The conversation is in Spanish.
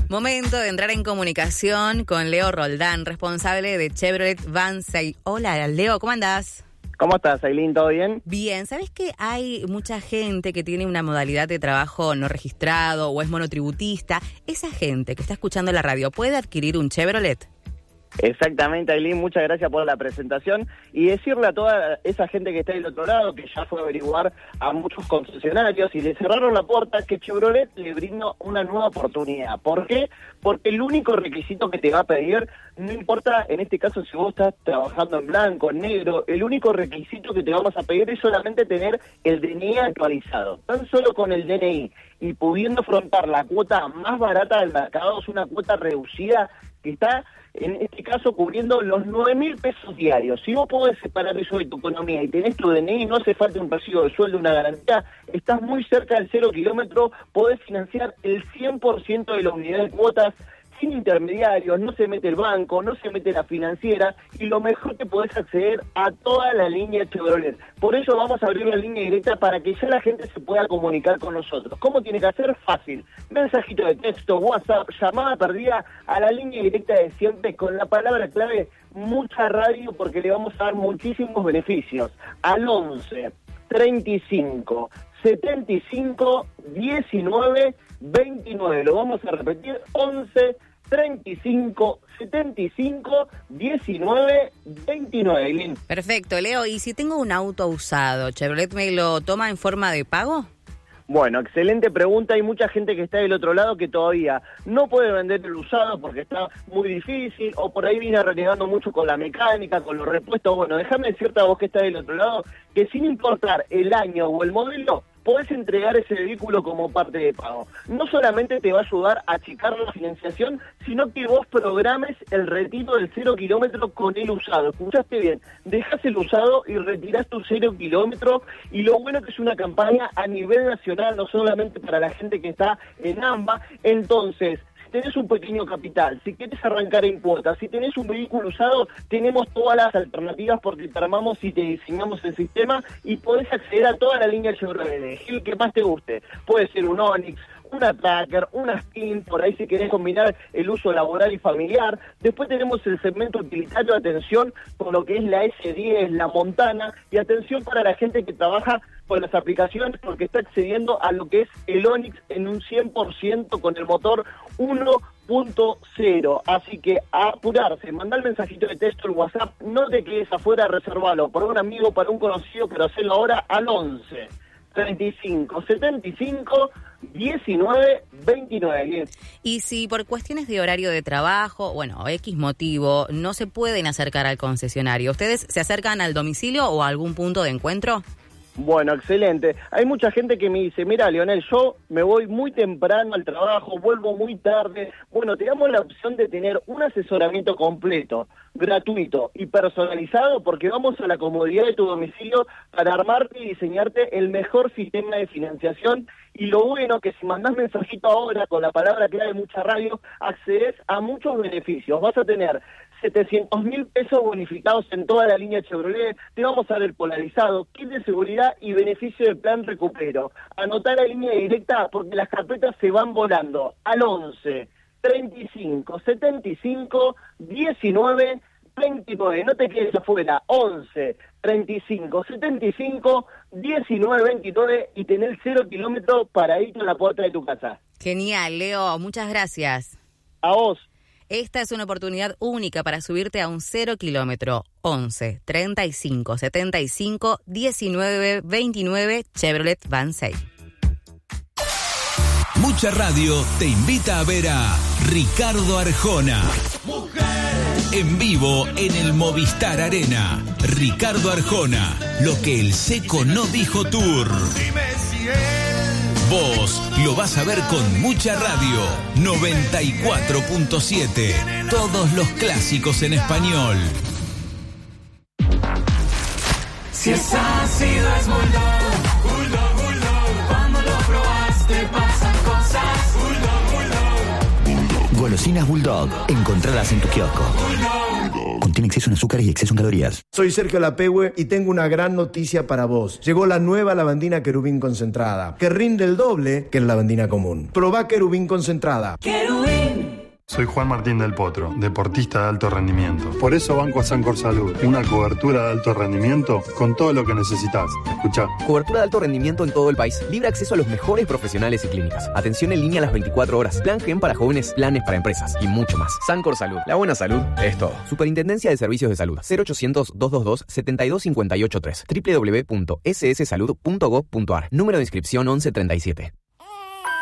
Momento de entrar en comunicación con Leo Roldán, responsable de Chevrolet Vansay. Hola, Leo, ¿cómo andás? ¿Cómo estás, Ailín? ¿Todo bien? Bien. ¿Sabés que hay mucha gente que tiene una modalidad de trabajo no registrado o es monotributista? Esa gente que está escuchando la radio, ¿puede adquirir un Chevrolet? Exactamente, Ailín, muchas gracias por la presentación y decirle a toda esa gente que está del otro lado, que ya fue a averiguar a muchos concesionarios y le cerraron la puerta, que Chevrolet le brinda una nueva oportunidad. ¿Por qué? Porque el único requisito que te va a pedir, no importa en este caso si vos estás trabajando en blanco, en negro, el único requisito que te vamos a pedir es solamente tener el DNI actualizado. Tan solo con el DNI y pudiendo afrontar la cuota más barata del mercado, es una cuota reducida que está en este caso cubriendo los 9.000 pesos diarios. Si vos podés separar eso de tu economía y tenés tu DNI, no hace falta un recibo de sueldo, una garantía, estás muy cerca del 0 kilómetro, podés financiar el 100% de la unidad de cuotas, sin intermediarios, no se mete el banco, no se mete la financiera y lo mejor que podés acceder a toda la línea Chevrolet. Por eso vamos a abrir la línea directa para que ya la gente se pueda comunicar con nosotros. ¿Cómo tiene que hacer? Fácil. Mensajito de texto, WhatsApp, llamada perdida a la línea directa de siempre con la palabra clave mucha radio, porque le vamos a dar muchísimos beneficios. Al 11 35 75 19 29. Lo vamos a repetir: 11 35 75 19 29. Lin. Perfecto, Leo. ¿Y si tengo un auto usado, Chevrolet me lo toma en forma de pago? Bueno, excelente pregunta. Hay mucha gente que está del otro lado que todavía no puede vender el usado porque está muy difícil, o por ahí viene renegando mucho con la mecánica, con los repuestos. Bueno, déjame decirte a vos que está del otro lado que sin importar el año o el modelo, podés entregar ese vehículo como parte de pago. No solamente te va a ayudar a achicar la financiación, sino que vos programes el retiro del 0 kilómetro con el usado. Escuchaste bien, dejás el usado y retirás tu 0 kilómetro, y lo bueno que es una campaña a nivel nacional, no solamente para la gente que está en AMBA. Entonces, tenés un pequeño capital, si querés arrancar en cuotas, si tenés un vehículo usado, tenemos todas las alternativas porque te armamos y te diseñamos el sistema y podés acceder a toda la línea Chevrolet, el que más te guste. Puede ser un Onix, una Tracker, una Spin, por ahí si querés combinar el uso laboral y familiar. Después tenemos el segmento utilitario, atención con lo que es la S10, la Montana, y atención para la gente que trabaja con las aplicaciones porque está accediendo a lo que es el Onix en un 100% con el motor 1.0. Así que a apurarse, mandá el mensajito de texto, el WhatsApp, no te quedes afuera, reservalo para un amigo, para un conocido, pero hacelo ahora al 11 35 75 19 29. Y si por cuestiones de horario de trabajo, bueno, X motivo, no se pueden acercar al concesionario, ¿ustedes se acercan al domicilio o a algún punto de encuentro? Bueno, excelente. Hay mucha gente que me dice, mira, Leonel, yo me voy muy temprano al trabajo, vuelvo muy tarde. Bueno, te damos la opción de tener un asesoramiento completo, gratuito y personalizado, porque vamos a la comodidad de tu domicilio para armarte y diseñarte el mejor sistema de financiación. Y lo bueno que si mandás mensajito ahora con la palabra clave mucha radio, accedes a muchos beneficios. Vas a tener 700.000 pesos bonificados en toda la línea Chevrolet, te vamos a dar el polarizado, kit de seguridad y beneficio del plan recupero. Anotá la línea directa porque las carpetas se van volando al 11 35 75 19 29. No te quedes afuera, 11 35 75 19 29 y tener 0 kilómetros para ir a la puerta de tu casa. Genial, Leo, muchas gracias. A vos. Esta es una oportunidad única para subirte a un 0 kilómetro. 11 35 75 19 29 Chevrolet Vansay. Mucha Radio te invita a ver a Ricardo Arjona. ¡Mujer! En vivo en el Movistar Arena. Ricardo Arjona, lo que el Seco no dijo tour. Dime si vos lo vas a ver con Mucha Radio 94.7. Todos los clásicos en español. Si es ácido es Bulldog, Bulldog, Bulldog. Cuando lo probaste pasan cosas. Bulldog, Bulldog. Golosinas Bulldog. Encontralas en tu kiosco. Bulldog. Contiene exceso en azúcares y exceso en calorías. Soy Sergio Lapehue y tengo una gran noticia para vos. Llegó la nueva lavandina Querubín concentrada, que rinde el doble que la lavandina común. Probá Querubín concentrada. ¡Querubín! Soy Juan Martín del Potro, deportista de alto rendimiento. Por eso banco a Sancor Salud, una cobertura de alto rendimiento con todo lo que necesitas. Escuchá. Cobertura de alto rendimiento en todo el país. Libre acceso a los mejores profesionales y clínicas. Atención en línea a las 24 horas. Plan GEM para jóvenes, planes para empresas y mucho más. Sancor Salud. La buena salud es todo. Superintendencia de Servicios de Salud. 0800-222-72583. www.sssalud.gov.ar. Número de inscripción 1137.